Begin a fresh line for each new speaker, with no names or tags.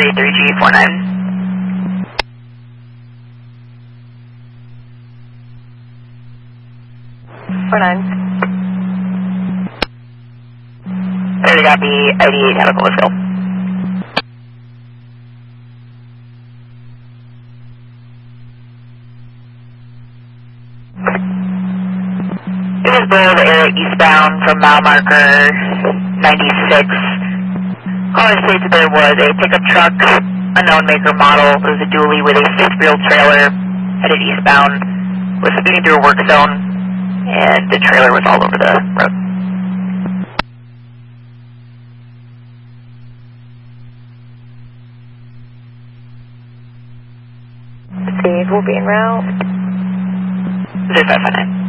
area 3G49. Area copy, ID8 Helical Wisco. This is Bull, area eastbound from mile marker 96. Caller states that there was a pickup truck, unknown maker model. It was a dually with a fifth-wheel trailer headed eastbound. Was speeding through a work zone, and the trailer was all over the road.
Steve will be en route.
0559.